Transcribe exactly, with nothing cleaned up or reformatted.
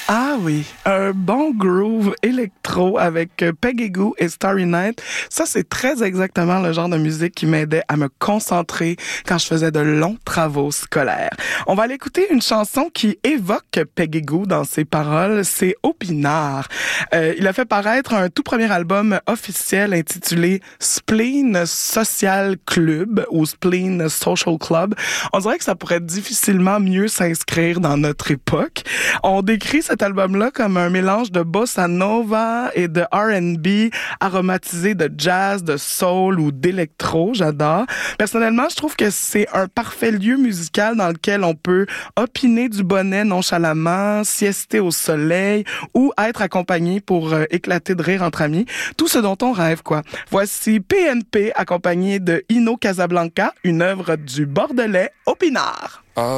Ah oui, un bon groove électro avec Peggy Gou et Starry Night. Ça, c'est très exactement le genre de musique qui m'aidait à me concentrer quand je faisais de longs travaux scolaires. On va aller écouter une chanson qui évoque Peggy Gou dans ses paroles. C'est Opinard. Euh, il a fait paraître un tout premier album officiel intitulé Spleen Social Club ou Spleen Social Club. On dirait que ça pourrait difficilement mieux s'inscrire dans notre époque. On décrit cet album-là comme un mélange de bossa nova et de R and B aromatisé de jazz, de soul ou d'électro. J'adore. Personnellement, je trouve que c'est un parfait lieu musical dans lequel on peut opiner du bonnet nonchalamment, siester au soleil ou être accompagné pour euh, éclater de rire entre amis. Tout ce dont on rêve, quoi. Voici P N P accompagné de Ino Casablanca, une œuvre du Bordelais Opinard.